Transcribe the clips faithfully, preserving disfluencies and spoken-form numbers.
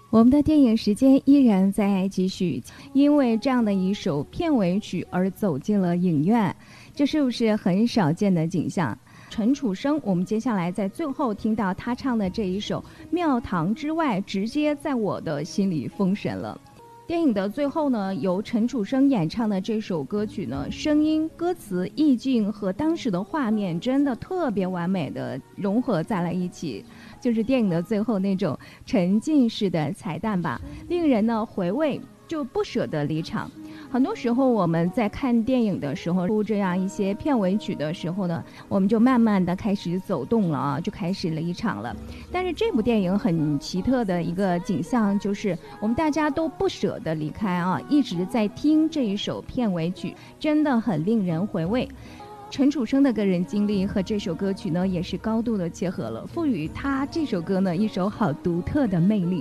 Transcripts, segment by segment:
我们的电影时间依然在继续，因为这样的一首片尾曲而走进了影院，这是不是很少见的景象？陈楚生，我们接下来在最后听到他唱的这一首《庙堂之外》，直接在我的心里封神了。电影的最后呢，由陈楚生演唱的这首歌曲呢，声音、歌词、意境和当时的画面真的特别完美的融合在了一起，就是电影的最后那种沉浸式的彩蛋吧，令人呢回味就不舍得离场。很多时候我们在看电影的时候，出这样一些片尾曲的时候呢，我们就慢慢的开始走动了啊，就开始离场了。但是这部电影很奇特的一个景象，就是我们大家都不舍得离开啊，一直在听这一首片尾曲，真的很令人回味。陈楚生的个人经历和这首歌曲呢，也是高度的切合了，赋予他这首歌呢一首好独特的魅力。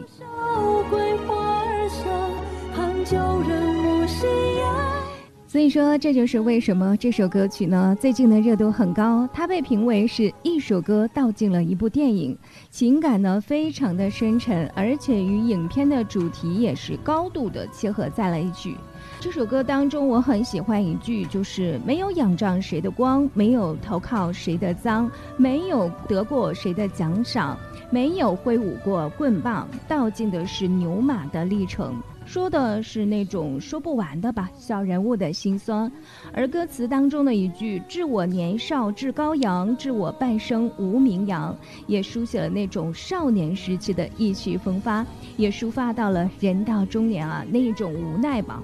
所以说，这就是为什么这首歌曲呢最近的热度很高，它被评为是一首歌道尽了一部电影，情感呢非常的深沉，而且与影片的主题也是高度的切合在了一起。这首歌当中我很喜欢一句，就是没有仰仗谁的光，没有投靠谁的赃，没有得过谁的奖赏，没有挥舞过棍棒，道尽的是牛马的历程，说的是那种说不完的吧，小人物的辛酸。而歌词当中的一句致我年少志高扬，致我半生无名扬，也书写了那种少年时期的意气风发，也抒发到了人到中年啊那种无奈吧。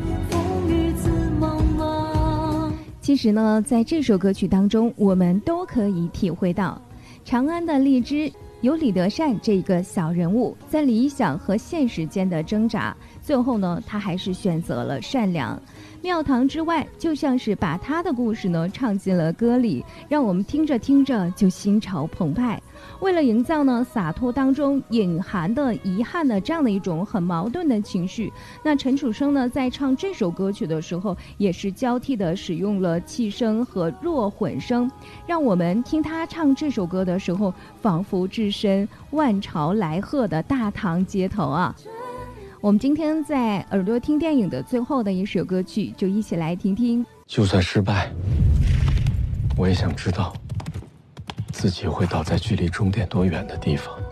其实呢，在这首歌曲当中，我们都可以体会到长安的荔枝有李德善这个小人物在理想和现实间的挣扎，最后呢，他还是选择了善良。庙堂之外就像是把他的故事呢唱进了歌里，让我们听着听着就心潮澎湃。为了营造呢洒脱当中隐含的遗憾的这样的一种很矛盾的情绪，那陈楚生呢在唱这首歌曲的时候，也是交替的使用了气声和弱混声，让我们听他唱这首歌的时候，仿佛置身万朝来贺的大唐街头啊。我们今天在耳朵听电影的最后的一首歌曲，就一起来听听。 就算失败，我也想知道自己会倒在距离终点多远的地方。